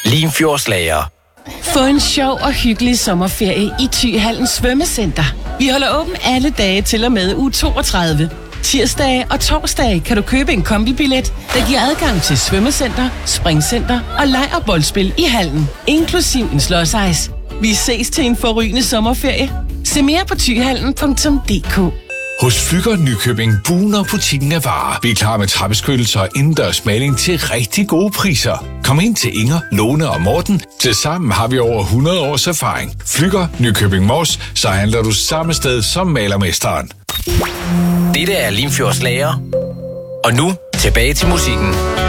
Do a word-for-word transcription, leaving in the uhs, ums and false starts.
Limfjordslager. Få en sjov og hyggelig sommerferie i Thyhallen Svømmecenter. Vi holder åben alle dage til og med uge toogtredive. Tirsdage og torsdage kan du købe en kombibillet, der giver adgang til svømmecenter, springcenter og leg- og boldspil i hallen, inklusiv en slåsejs. Vi ses til en forrygende sommerferie. Se mere på thyhallen punktum d k. Hos Flügger Nykøbing buner butikken af varer. Vi er klar med trappeskyttelser og indendørs maling til rigtig gode priser. Kom ind til Inger, Lone og Morten. Tilsammen har vi over hundrede års erfaring. Flügger Nykøbing Mors, så handler du samme sted som malermesteren. Dette er Limfjordslager. Og nu tilbage til musikken.